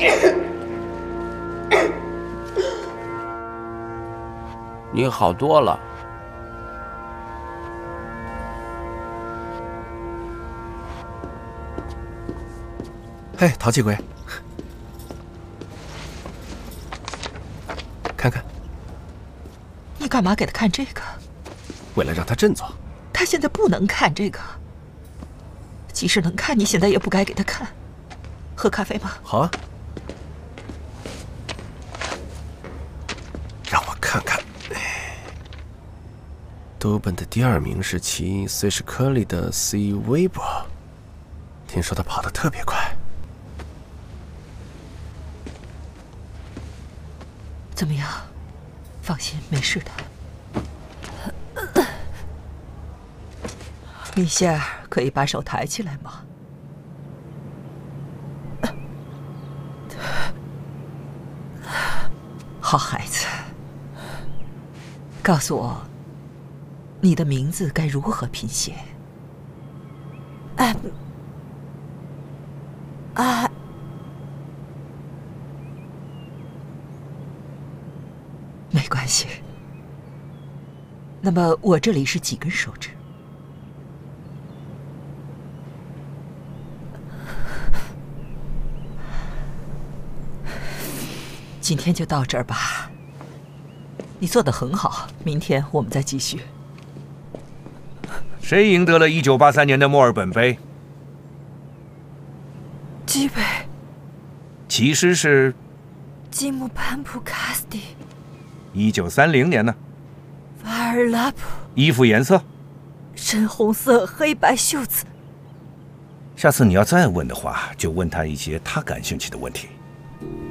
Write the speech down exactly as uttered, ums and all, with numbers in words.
你好多了。 嘿，淘气鬼，看看。 你干嘛给他看这个？ 为了让他振作。 他现在不能看这个。即使能看，你现在也不该给他看。喝咖啡吗？ 好啊。让我看看。都本的第二名是骑虽是科里的 C 微博，听说他跑得特别快。 怎么样？放心，没事的。米歇尔，可以把手抬起来吗？好孩子，告诉我，你的名字该如何拼写？ 啊啊！ 没关系。那么我这里是几根手指？今天就到这儿吧。你做得很好，明天我们再继续。 谁赢得了一九八三年的墨尔本杯？ 基杯。 骑师是吉姆潘普卡斯蒂。 一九三零年呢？ 瓦尔拉普。 衣服颜色？ 深红色，黑白袖子。 下次你要再问的话，就问他一些他感兴趣的问题。